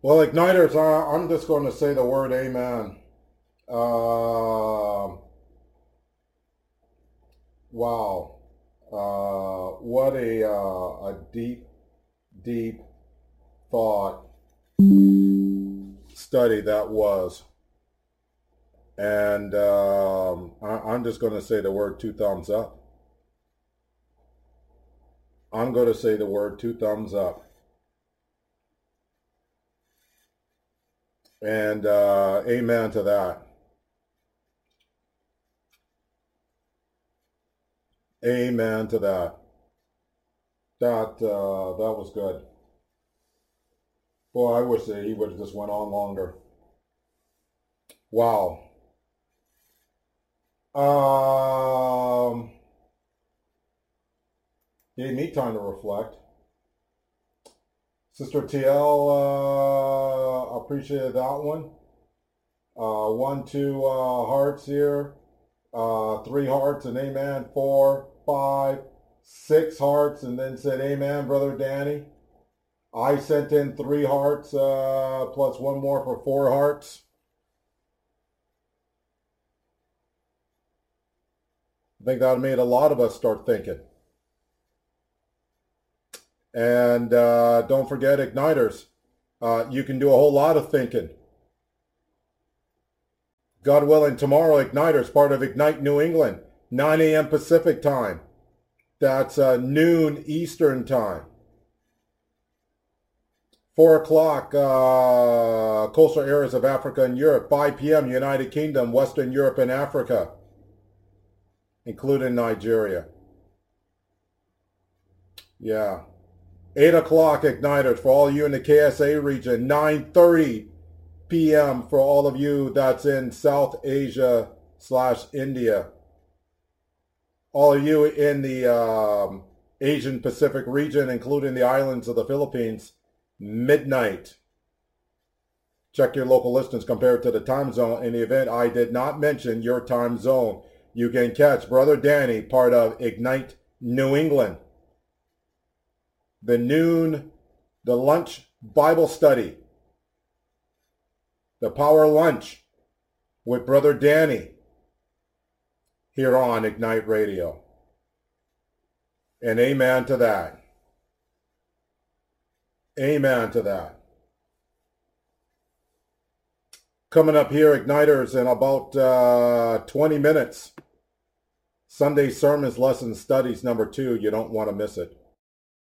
Well, Igniters, I'm just going to say the word amen. Wow. What a deep, deep thought study that was. And I'm just going to say the word two thumbs up. I'm going to say the word two thumbs up. And amen to that. Amen to that. That was good. Boy, I wish that he would have just went on longer. Wow. Gave me time to reflect. Sister TL, appreciated that one. 1, 2 hearts here. 3 hearts and amen. 4, 5, 6 hearts and then said amen, Brother Danny. I sent in 3 hearts plus 1 more for 4 hearts. I think that made a lot of us start thinking. And don't forget, Igniters, you can do a whole lot of thinking. God willing, tomorrow, Igniters, part of Ignite New England, 9 a.m. Pacific time. That's noon Eastern time. 4 o'clock, coastal areas of Africa and Europe. 5 p.m. United Kingdom, Western Europe and Africa, including Nigeria. Yeah. 8 o'clock, Igniters, for all you in the KSA region. 9:30 p.m. for all of you that's in South Asia / India. All of you in the Asian Pacific region, including the islands of the Philippines, midnight. Check your local listings compared to the time zone. In the event I did not mention your time zone, you can catch Brother Danny, part of Ignite New England. The lunch Bible study. The power lunch with Brother Danny here on Ignite Radio. And amen to that. Amen to that. Coming up here, Igniters, in about 20 minutes. Sunday Sermons Lesson Studies number 2. You don't want to miss it.